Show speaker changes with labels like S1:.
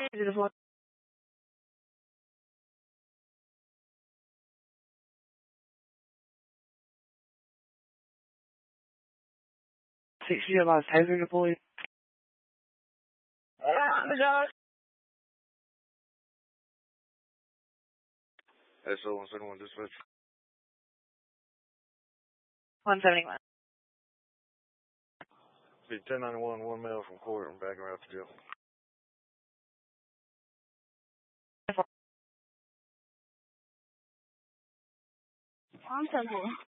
S1: Is it a phone? 60 about Taser deployed.
S2: SO 171 dispatch.
S1: 171.
S2: Be 1091, one male from court and backing her out to jail.
S1: I'm 10.